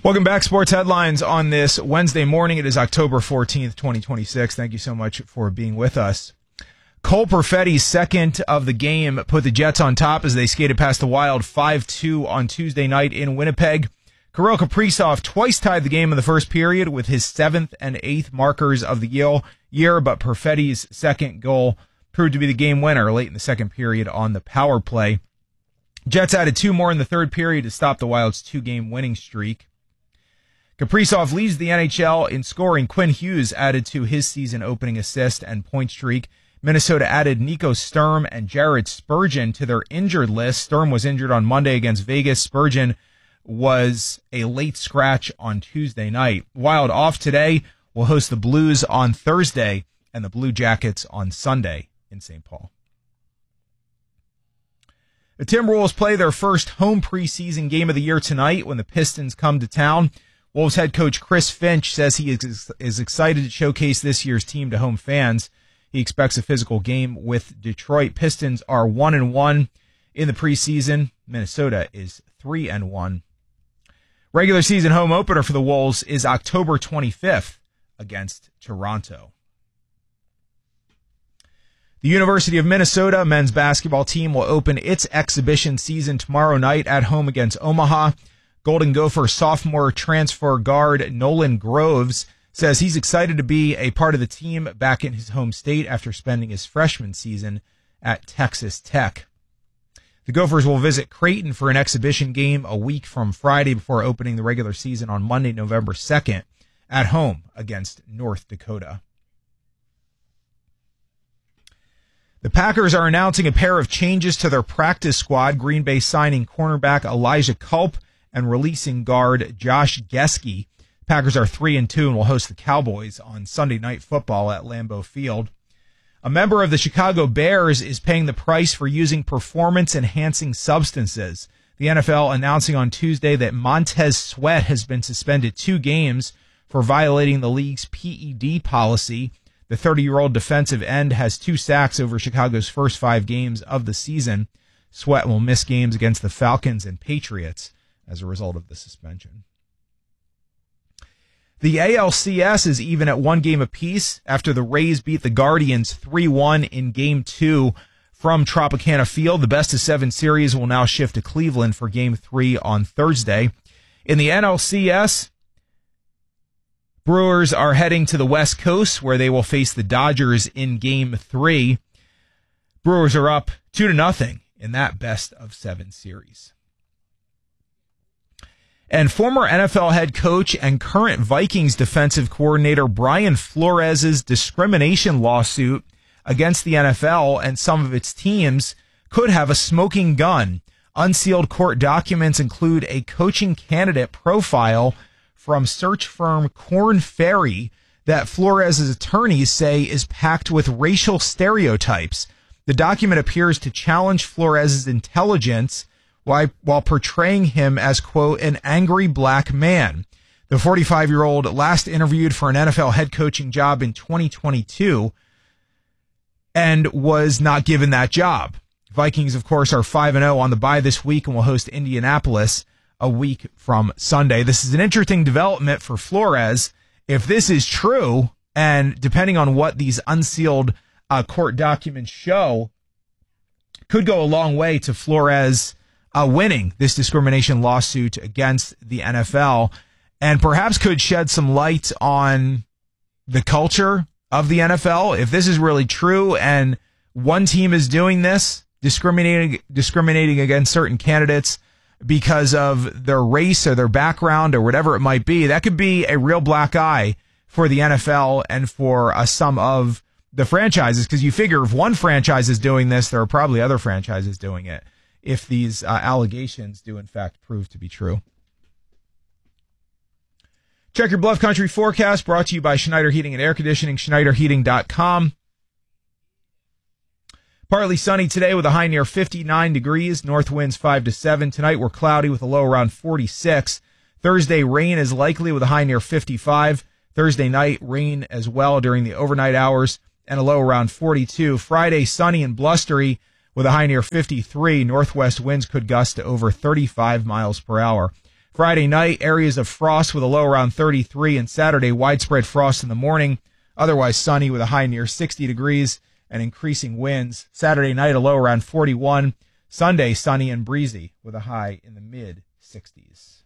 Welcome back, Sports Headlines on this Wednesday morning. It is October 14th, 2026. Thank you so much for being with us. Cole Perfetti's second of the game put the Jets on top as they skated past the Wild 5-2 on Tuesday night in Winnipeg. Kirill Kaprizov twice tied the game in the first period with his 7th and 8th markers of the year, but Perfetti's second goal proved to be the game winner late in the second period on the power play. Jets added 2 more in the third period to stop the Wild's 2-game winning streak. Kaprizov leads the NHL in scoring. Quinn Hughes added to his season-opening assist and point streak. Minnesota added Nico Sturm and Jared Spurgeon to their injured list. Sturm was injured on Monday against Vegas. Spurgeon was a late scratch on Tuesday night. Wild off today. Will host the Blues on Thursday and the Blue Jackets on Sunday in St. Paul. The Timberwolves play their first home preseason game of the year tonight when the Pistons come to town. Wolves head coach Chris Finch says he is excited to showcase this year's team to home fans. He expects a physical game with Detroit. Pistons are 1-1 in the preseason. Minnesota is 3-1. Regular season home opener for the Wolves is October 25th against Toronto. The University of Minnesota men's basketball team will open its exhibition season tomorrow night at home against Omaha. Golden Gopher sophomore transfer guard Nolan Groves says he's excited to be a part of the team back in his home state after spending his freshman season at Texas Tech. The Gophers will visit Creighton for an exhibition game a week from Friday before opening the regular season on Monday, November 2nd at home against North Dakota. The Packers are announcing a pair of changes to their practice squad. Green Bay signing cornerback Elijah Culp and releasing guard Josh Gesky. Packers are 3-2 and will host the Cowboys on Sunday Night Football at Lambeau Field. A member of the Chicago Bears is paying the price for using performance-enhancing substances. The NFL announcing on Tuesday that Montez Sweat has been suspended 2 games for violating the league's PED policy. The 30-year-old defensive end has 2 sacks over Chicago's first 5 games of the season. Sweat will miss games against the Falcons and Patriots as a result of the suspension. The ALCS is even at 1 game apiece after the Rays beat the Guardians 3-1 in Game 2 from Tropicana Field. The best-of-7 series will now shift to Cleveland for Game 3 on Thursday. In the NLCS, Brewers are heading to the West Coast where they will face the Dodgers in Game 3. Brewers are up 2-0 in that best-of-7 series. And former NFL head coach and current Vikings defensive coordinator Brian Flores' discrimination lawsuit against the NFL and some of its teams could have a smoking gun. Unsealed court documents include a coaching candidate profile from search firm Korn Ferry that Flores' attorneys say is packed with racial stereotypes. The document appears to challenge Flores' intelligence while portraying him as, quote, an angry black man. The 45-year-old last interviewed for an NFL head coaching job in 2022 and was not given that job. Vikings, of course, are 5-0 on the bye this week and will host Indianapolis a week from Sunday. This is an interesting development for Flores. If this is true, and depending on what these unsealed court documents show, could go a long way to Flores winning this discrimination lawsuit against the NFL, and perhaps could shed some light on the culture of the NFL. If this is really true and one team is doing this, discriminating against certain candidates because of their race or their background or whatever it might be, that could be a real black eye for the NFL and for some of the franchises, because you figure if one franchise is doing this, there are probably other franchises doing it, if these allegations do in fact prove to be true. Check your Bluff Country forecast, brought to you by Schneider Heating and Air Conditioning, schneiderheating.com. Partly sunny today with a high near 59 degrees, north winds 5 to 7. Tonight we're cloudy with a low around 46. Thursday rain is likely with a high near 55. Thursday night rain as well during the overnight hours and a low around 42. Friday sunny and blustery with a high near 53. Northwest winds could gust to over 35 miles per hour. Friday night, areas of frost with a low around 33, and Saturday, widespread frost in the morning. Otherwise sunny with a high near 60 degrees and increasing winds. Saturday night, a low around 41. Sunday, sunny and breezy with a high in the mid-60s.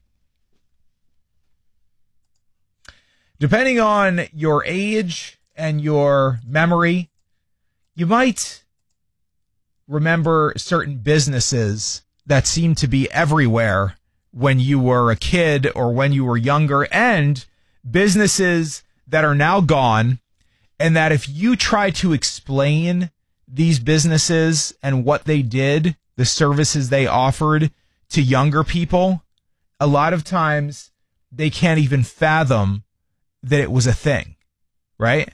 Depending on your age and your memory, you might remember certain businesses that seemed to be everywhere when you were a kid or when you were younger, and businesses that are now gone, and that if you try to explain these businesses and what they did, the services they offered to younger people, a lot of times they can't even fathom that it was a thing, right?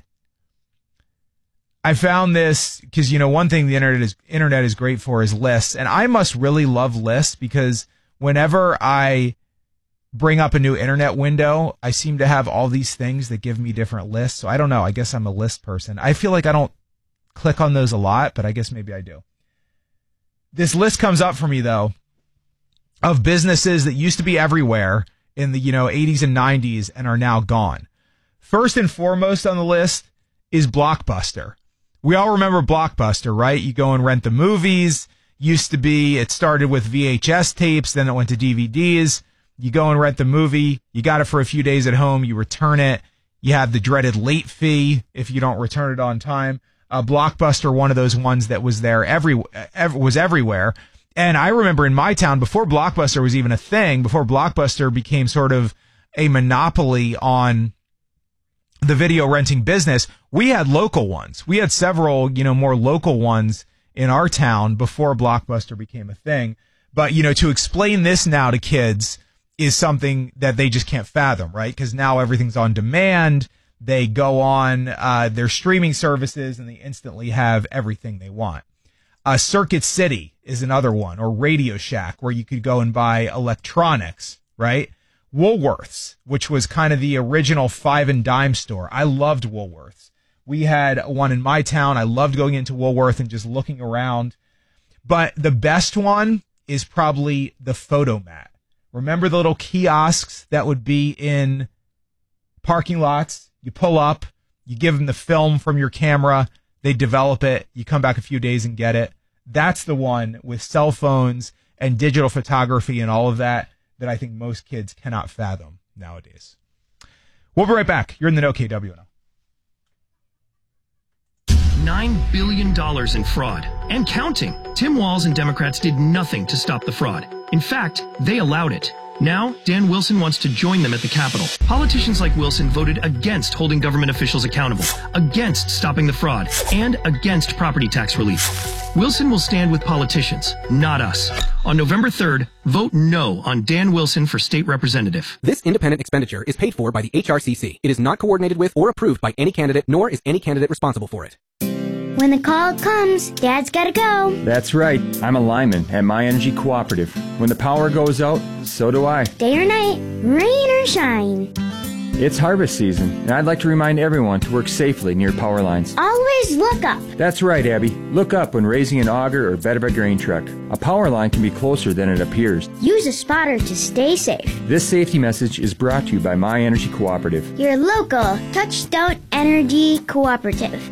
I found this because, one thing the internet is great for is lists, and I must really love lists because whenever I bring up a new internet window, I seem to have all these things that give me different lists. So I don't know. I guess I'm a list person. I feel like I don't click on those a lot, but I guess maybe I do. This list comes up for me, though, of businesses that used to be everywhere in the 80s and 90s and are now gone. First and foremost on the list is Blockbuster. We all remember Blockbuster, right? You go and rent the movies. It started with VHS tapes, then it went to DVDs. You go and rent the movie. You got it for a few days at home. You return it. You have the dreaded late fee if you don't return it on time. Blockbuster, one of those ones that was there was everywhere. And I remember in my town, before Blockbuster was even a thing, before Blockbuster became sort of a monopoly on the video renting business, we had local ones. We had several, more local ones in our town before Blockbuster became a thing. But, to explain this now to kids is something that they just can't fathom, right? Because now everything's on demand. They go on their streaming services and they instantly have everything they want. Circuit City is another one, or Radio Shack, where you could go and buy electronics, right? Woolworths, which was kind of the original 5 and dime store. I loved Woolworths. We had one in my town. I loved going into Woolworth and just looking around. But the best one is probably the Photomat. Remember the little kiosks that would be in parking lots? You pull up, you give them the film from your camera, they develop it, you come back a few days and get it. That's the one with cell phones and digital photography and all of that I think most kids cannot fathom nowadays. We'll be right back. You're in the know, KWNO. $9 billion in fraud and counting. Tim Walz and Democrats did nothing to stop the fraud. In fact, they allowed it. Now, Dan Wilson wants to join them at the Capitol. Politicians like Wilson voted against holding government officials accountable, against stopping the fraud, and against property tax relief. Wilson will stand with politicians, not us. On November 3rd, vote no on Dan Wilson for state representative. This independent expenditure is paid for by the HRCC. It is not coordinated with or approved by any candidate, nor is any candidate responsible for it. When the call comes, Dad's gotta go. That's right. I'm a lineman at My Energy Cooperative. When the power goes out, so do I. Day or night, rain or shine. It's harvest season, and I'd like to remind everyone to work safely near power lines. Always look up. That's right, Abby. Look up when raising an auger or bed of a grain truck. A power line can be closer than it appears. Use a spotter to stay safe. This safety message is brought to you by My Energy Cooperative. Your local Touchstone Energy Cooperative.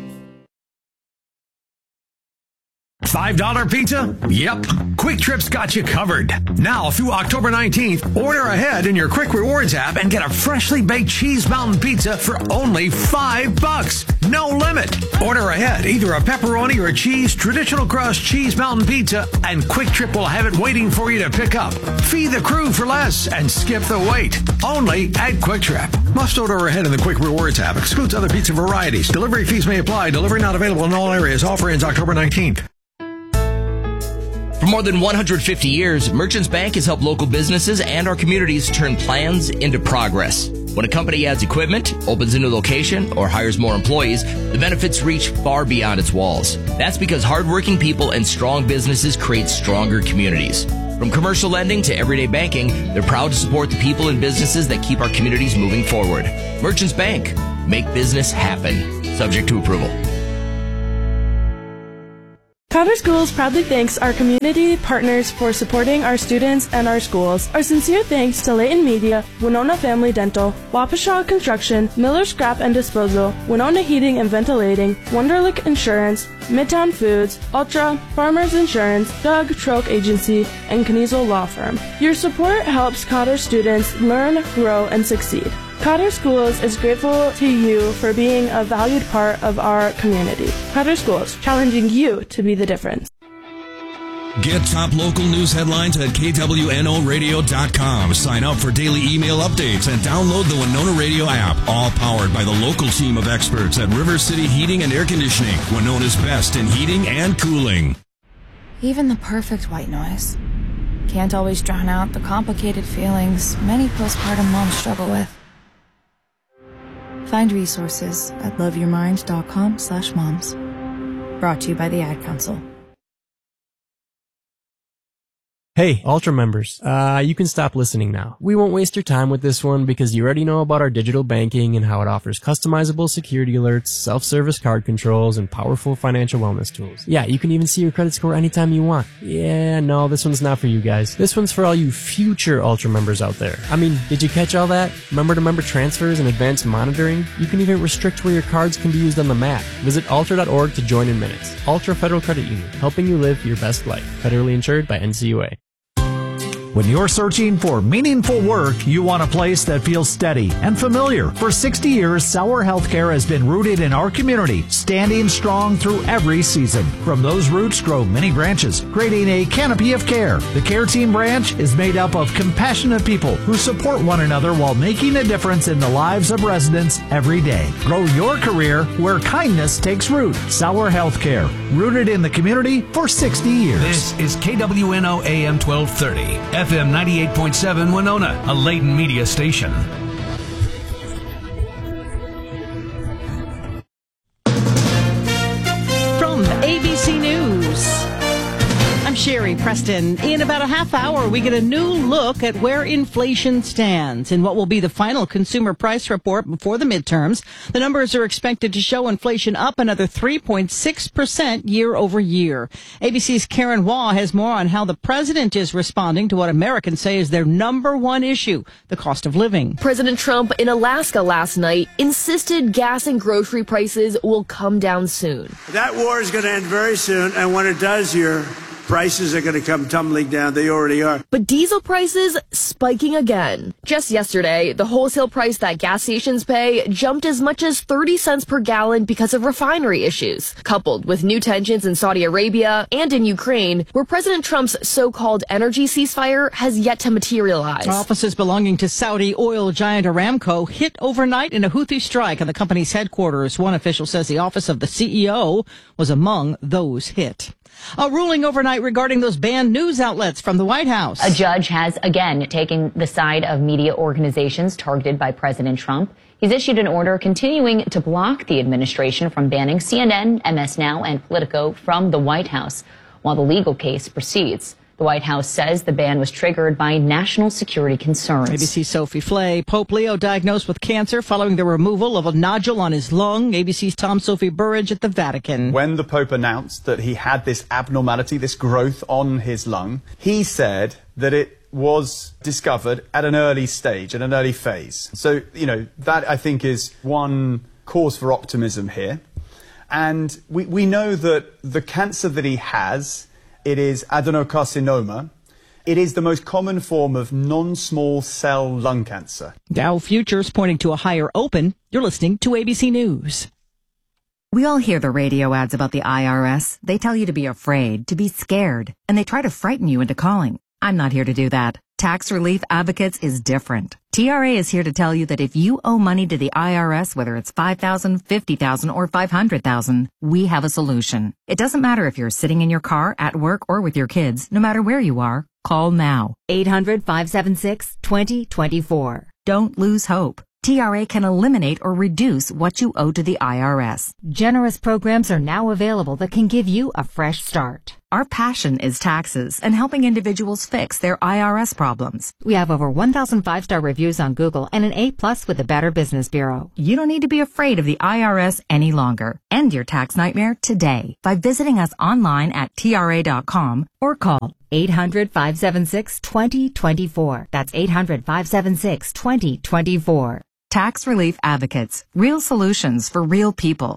$5 pizza? Yep. Quick Trip's got you covered. Now through October 19th, order ahead in your Quick Rewards app and get a freshly baked Cheese Mountain pizza for only $5. No limit. Order ahead either a pepperoni or a cheese traditional crust Cheese Mountain pizza, and Quick Trip will have it waiting for you to pick up. Feed the crew for less and skip the wait. Only at Quick Trip. Must order ahead in the Quick Rewards app. Excludes other pizza varieties. Delivery fees may apply. Delivery not available in all areas. Offer ends October 19th. For more than 150 years, Merchants Bank has helped local businesses and our communities turn plans into progress. When a company adds equipment, opens a new location, or hires more employees, the benefits reach far beyond its walls. That's because hardworking people and strong businesses create stronger communities. From commercial lending to everyday banking, they're proud to support the people and businesses that keep our communities moving forward. Merchants Bank. Make business happen. Subject to approval. Cotter Schools proudly thanks our community partners for supporting our students and our schools. Our sincere thanks to Leighton Media, Winona Family Dental, Waukesha Construction, Miller Scrap and Disposal, Winona Heating and Ventilating, Wunderlich Insurance, Midtown Foods, Ultra, Farmers Insurance, Doug Troke Agency, and Kniezel Law Firm. Your support helps Cotter students learn, grow, and succeed. Cotter Schools is grateful to you for being a valued part of our community. Cotter Schools, challenging you to be the difference. Get top local news headlines at KWNOradio.com. Sign up for daily email updates and download the Winona Radio app. All powered by the local team of experts at River City Heating and Air Conditioning, Winona's best in heating and cooling. Even the perfect white noise can't always drown out the complicated feelings many postpartum moms struggle with. Find resources at loveyourmind.com/moms. Brought to you by the Ad Council. Hey, Ultra members, you can stop listening now. We won't waste your time with this one because you already know about our digital banking and how it offers customizable security alerts, self-service card controls, and powerful financial wellness tools. Yeah, you can even see your credit score anytime you want. Yeah, no, this one's not for you guys. This one's for all you future Ultra members out there. I mean, did you catch all that? Member-to-member transfers and advanced monitoring? You can even restrict where your cards can be used on the map. Visit ultra.org to join in minutes. Ultra Federal Credit Union, helping you live your best life. Federally insured by NCUA. When you're searching for meaningful work, you want a place that feels steady and familiar. For 60 years, Sauer Healthcare has been rooted in our community, standing strong through every season. From those roots grow many branches, creating a canopy of care. The Care Team branch is made up of compassionate people who support one another while making a difference in the lives of residents every day. Grow your career where kindness takes root. Sauer Healthcare, rooted in the community for 60 years. This is KWNO AM 1230. FM 98.7 Winona, a Leighton Media station. From ABC News, I'm Sherry Preston. In about a half hour, we get a new look at where inflation stands in what will be the final consumer price report before the midterms. The numbers are expected to show inflation up another 3.6% year over year. ABC's Karen Waugh has more on how the president is responding to what Americans say is their number one issue, the cost of living. President Trump in Alaska last night insisted gas and grocery prices will come down soon. That war is going to end very soon, and when it does, your prices are going to come tumbling down. They already are. But diesel prices spiking again. Just yesterday, the wholesale price that gas stations pay jumped as much as 30 cents per gallon because of refinery issues, coupled with new tensions in Saudi Arabia and in Ukraine, where President Trump's so-called energy ceasefire has yet to materialize. Offices belonging to Saudi oil giant Aramco hit overnight in a Houthi strike at the company's headquarters. One official says the office of the CEO was among those hit. A ruling overnight regarding those banned news outlets from the White House. A judge has again taken the side of media organizations targeted by President Trump. He's issued an order continuing to block the administration from banning CNN, MS Now, and Politico from the White House while the legal case proceeds. The White House says the ban was triggered by national security concerns. ABC's Sophie Flay. Pope Leo diagnosed with cancer following the removal of a nodule on his lung. ABC's Tom Sophie Burridge at the Vatican. When the Pope announced that he had this abnormality, this growth on his lung, he said that it was discovered at an early stage, at an early phase. So, that I think is one cause for optimism here. And we know that the cancer that he has, it is adenocarcinoma. It is the most common form of non-small cell lung cancer. Dow futures pointing to a higher open. You're listening to ABC News. We all hear the radio ads about the IRS. They tell you to be afraid, to be scared, and they try to frighten you into calling. I'm not here to do that. Tax Relief Advocates is different. TRA is here to tell you that if you owe money to the IRS, whether it's $5,000, $50,000, or $500,000, we have a solution. It doesn't matter if you're sitting in your car, at work, or with your kids. No matter where you are, call now. 800-576-2024. Don't lose hope. TRA can eliminate or reduce what you owe to the IRS. Generous programs are now available that can give you a fresh start. Our passion is taxes and helping individuals fix their IRS problems. We have over 1,000 5-star reviews on Google and an A+ with the Better Business Bureau. You don't need to be afraid of the IRS any longer. End your tax nightmare today by visiting us online at TRA.com or call 800-576-2024. That's 800-576-2024. Tax Relief Advocates. Real solutions for real people.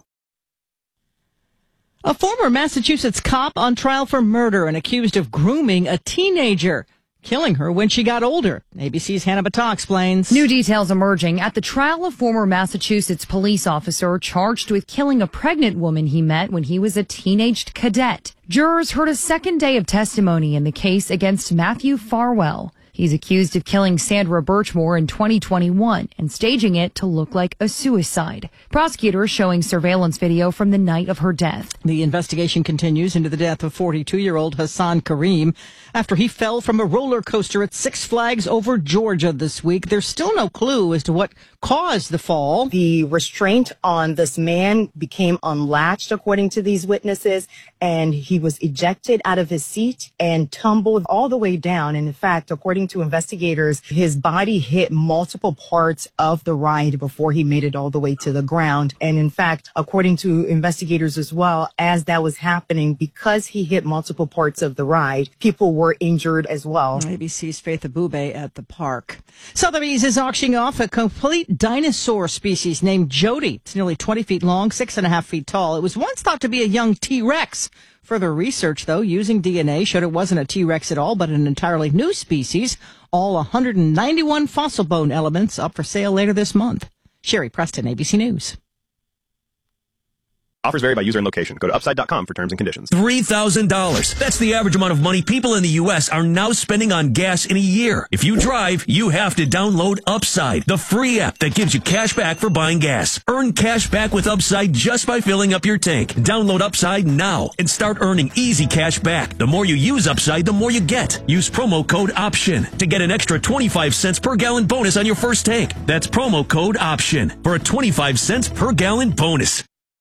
A former Massachusetts cop on trial for murder and accused of grooming a teenager, killing her when she got older. ABC's Hannah Battah explains. New details emerging at the trial of former Massachusetts police officer charged with killing a pregnant woman he met when he was a teenaged cadet. Jurors heard a second day of testimony in the case against Matthew Farwell. He's accused of killing Sandra Birchmore in 2021 and staging it to look like a suicide. Prosecutors showing surveillance video from the night of her death. The investigation continues into the death of 42-year-old Hassan Kareem after he fell from a roller coaster at Six Flags over Georgia this week. There's still no clue as to what caused the fall. The restraint on this man became unlatched, according to these witnesses, and he was ejected out of his seat and tumbled all the way down. And in fact, according to investigators, his body hit multiple parts of the ride before he made it all the way to the ground. And in fact, according to investigators as well, as that was happening, because he hit multiple parts of the ride, people were injured as well. ABC's Faith Abube at the park. Sotheby's is auctioning off a complete dinosaur species named Jody. It's nearly 20 feet long, 6.5 feet tall. It was once thought to be a young T-Rex. Further research, though, using DNA showed it wasn't a T-Rex at all, but an entirely new species. All 191 fossil bone elements up for sale later this month. Sherry Preston, ABC News. Offers vary by user and location. Go to upside.com for terms and conditions. $3,000. That's the average amount of money people in the U.S. are now spending on gas in a year. If you drive, you have to download Upside, the free app that gives you cash back for buying gas. Earn cash back with Upside just by filling up your tank. Download Upside now and start earning easy cash back. The more you use Upside, the more you get. Use promo code OPTION to get an extra 25 cents per gallon bonus on your first tank. That's promo code OPTION for a 25 cents per gallon bonus.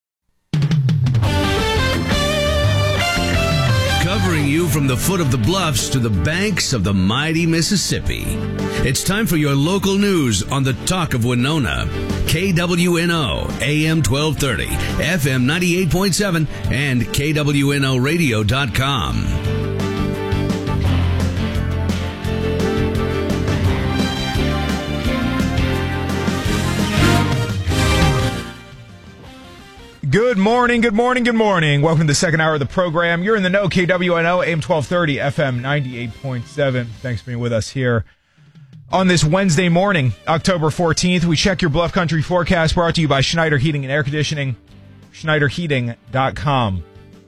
Covering you from the foot of the bluffs to the banks of the mighty Mississippi. It's time for your local news on the Talk of Winona. KWNO, AM 1230, FM 98.7, and KWNOradio.com. Good morning, good morning, good morning. Welcome to the second hour of the program. You're in the know, KWNO, AM 1230, FM 98.7. Thanks for being with us here on this Wednesday morning, October 14th. We check your Bluff Country forecast brought to you by Schneider Heating and Air Conditioning, schneiderheating.com.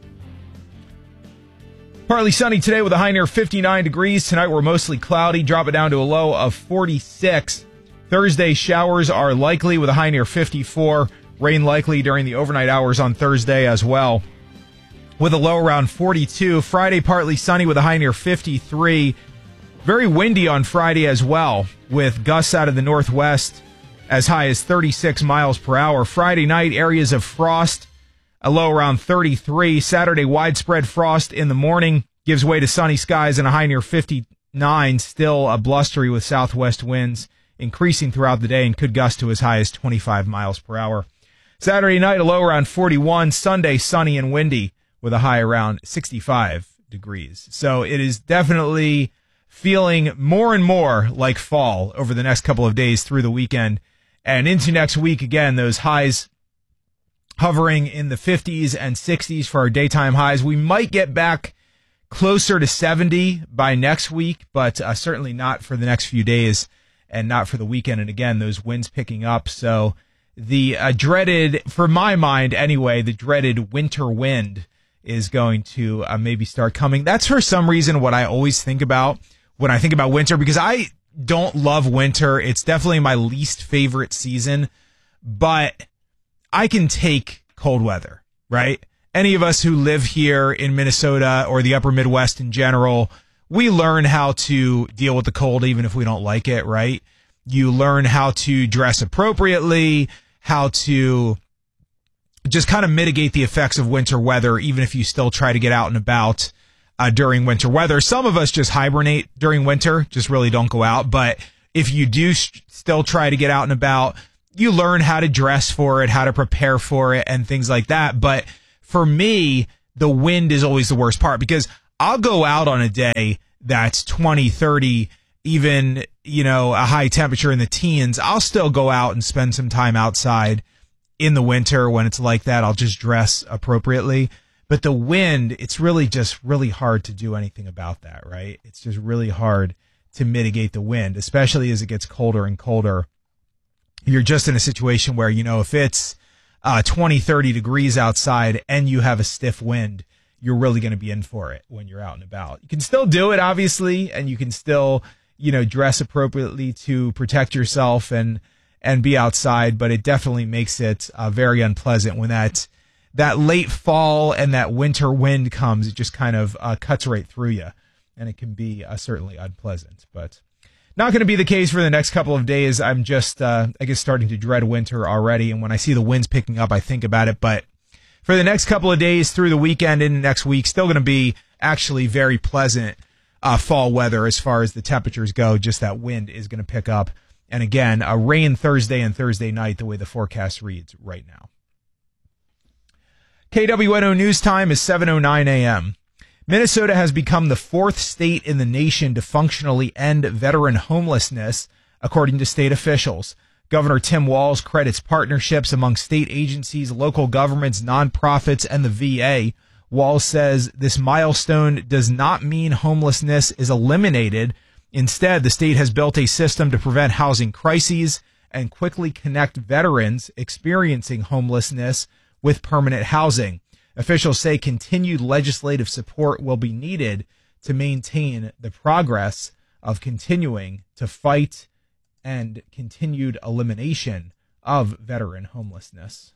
Partly sunny today with a high near 59 degrees. Tonight we're mostly cloudy, drop it down to a low of 46. Thursday showers are likely with a high near 54. Rain likely during the overnight hours on Thursday as well, with a low around 42. Friday, partly sunny with a high near 53. Very windy on Friday as well, with gusts out of the northwest as high as 36 miles per hour. Friday night, areas of frost, a low around 33. Saturday, widespread frost in the morning, gives way to sunny skies and a high near 59. Still blustery with southwest winds increasing throughout the day and could gust to as high as 25 miles per hour. Saturday night, a low around 41. Sunday, sunny and windy with a high around 65 degrees. So it is definitely feeling more and more like fall over the next couple of days through the weekend. And into next week, again, those highs hovering in the 50s and 60s for our daytime highs. We might get back closer to 70 by next week, but certainly not for the next few days and not for the weekend. And again, those winds picking up. So the dreaded, for my mind anyway, the dreaded winter wind is going to maybe start coming. That's for some reason what I always think about when I think about winter, because I don't love winter. It's definitely my least favorite season, but I can take cold weather, right? Any of us who live here in Minnesota or the upper Midwest in general, we learn how to deal with the cold even if we don't like it, right? You learn how to dress appropriately, how to just kind of mitigate the effects of winter weather, even if you still try to get out and about during winter weather. Some of us just hibernate during winter, just really don't go out. But if you do still try to get out and about, you learn how to dress for it, how to prepare for it, and things like that. But for me, the wind is always the worst part, because I'll go out on a day that's 20, 30, even, a high temperature in the teens. I'll still go out and spend some time outside in the winter when it's like that. I'll just dress appropriately. But the wind, it's really just really hard to do anything about that, right? It's just really hard to mitigate the wind, especially as it gets colder and colder. You're just in a situation where, if it's 20, 30 degrees outside and you have a stiff wind, you're really going to be in for it when you're out and about. You can still do it, obviously, and you can still, dress appropriately to protect yourself and be outside, but it definitely makes it very unpleasant when that late fall and that winter wind comes. It just kind of cuts right through you, and it can be certainly unpleasant, but not going to be the case for the next couple of days. I'm just, starting to dread winter already, and when I see the winds picking up, I think about it, but for the next couple of days through the weekend into next week, still going to be actually very pleasant fall weather as far as the temperatures go. Just that wind is going to pick up. And again, rain Thursday and Thursday night, the way the forecast reads right now. KWNO News Time is 7:09 a.m. Minnesota has become the fourth state in the nation to functionally end veteran homelessness, according to state officials. Governor Tim Walz credits partnerships among state agencies, local governments, nonprofits, and the VA. Walz says this milestone does not mean homelessness is eliminated. Instead, the state has built a system to prevent housing crises and quickly connect veterans experiencing homelessness with permanent housing. Officials say continued legislative support will be needed to maintain the progress of continuing to fight and continued elimination of veteran homelessness.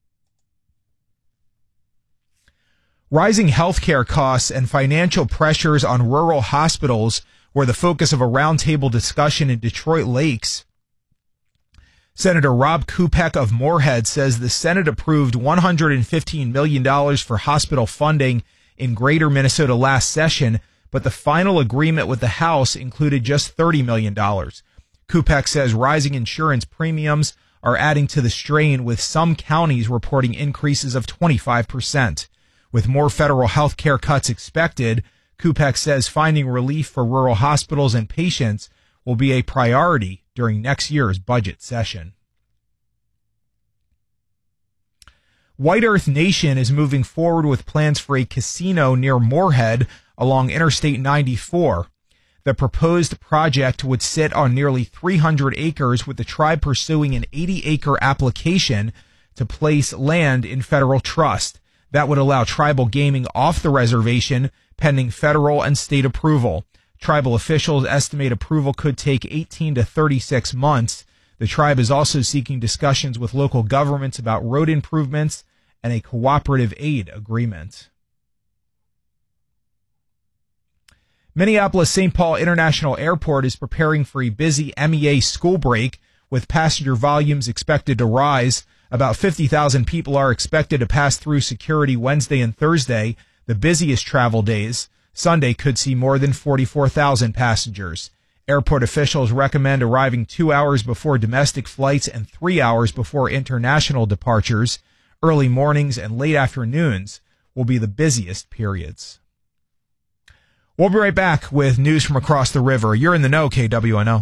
Rising healthcare costs and financial pressures on rural hospitals were the focus of a roundtable discussion in Detroit Lakes. Senator Rob Kupek of Moorhead says the Senate approved $115 million for hospital funding in Greater Minnesota last session, but the final agreement with the House included just $30 million. Kupek says rising insurance premiums are adding to the strain, with some counties reporting increases of 25%. With more federal health care cuts expected, Kupek says finding relief for rural hospitals and patients will be a priority during next year's budget session. White Earth Nation is moving forward with plans for a casino near Moorhead along Interstate 94. The proposed project would sit on nearly 300 acres, with the tribe pursuing an 80-acre application to place land in federal trust. That would allow tribal gaming off the reservation pending federal and state approval. Tribal officials estimate approval could take 18 to 36 months. The tribe is also seeking discussions with local governments about road improvements and a cooperative aid agreement. Minneapolis-St. Paul International Airport is preparing for a busy MEA school break, with passenger volumes expected to rise. About 50,000 people are expected to pass through security Wednesday and Thursday, the busiest travel days. Sunday could see more than 44,000 passengers. Airport officials recommend arriving 2 hours before domestic flights and 3 hours before international departures. Early mornings and late afternoons will be the busiest periods. We'll be right back with news from across the river. You're in the know, KWNO.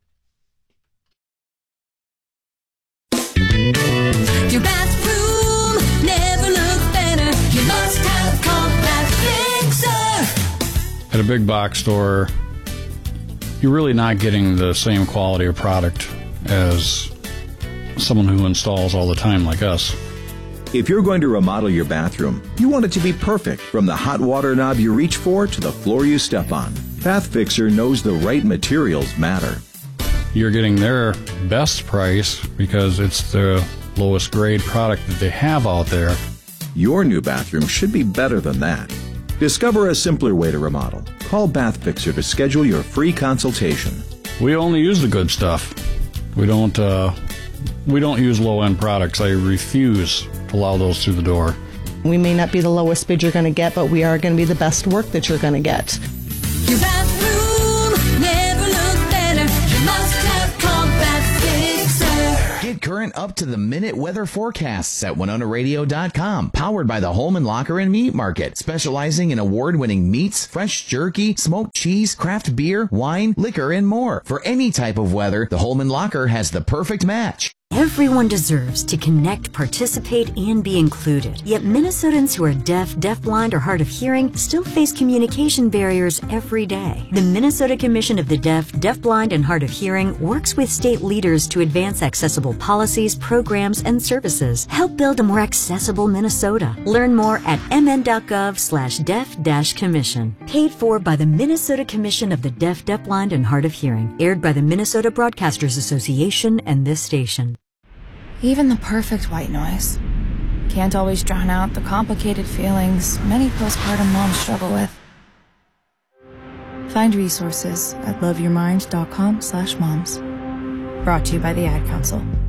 Your bathroom never looked better. You must have Compact Fixer. At a big box store, you're really not getting the same quality of product as someone who installs all the time like us. If you're going to remodel your bathroom, you want it to be perfect, from the hot water knob you reach for to the floor you step on. Bath Fixer knows the right materials matter. You're getting their best price because it's the lowest grade product that they have out there. Your new bathroom should be better than that. Discover a simpler way to remodel. Call Bath Fixer to schedule your free consultation. We only use the good stuff. We don't use low-end products. I refuse to allow those through the door. We may not be the lowest bid you're going to get, but we are going to be the best work that you're going to get. Your bathroom never looked better. You must have Compact Fixer. Get current up-to-the-minute weather forecasts at WinonaRadio.com. Powered by the Holman Locker and Meat Market, specializing in award-winning meats, fresh jerky, smoked cheese, craft beer, wine, liquor, and more. For any type of weather, the Holman Locker has the perfect match. Everyone deserves to connect, participate, and be included. Yet Minnesotans who are deaf, deafblind, or hard of hearing still face communication barriers every day. The Minnesota Commission of the Deaf, Deafblind, and Hard of Hearing works with state leaders to advance accessible policies, programs, and services. Help build a more accessible Minnesota. Learn more at mn.gov/deaf-commission. Paid for by the Minnesota Commission of the Deaf, Deafblind, and Hard of Hearing. Aired by the Minnesota Broadcasters Association and this station. Even the perfect white noise can't always drown out the complicated feelings many postpartum moms struggle with. Find resources at loveyourmind.com/moms. Brought to you by the Ad Council.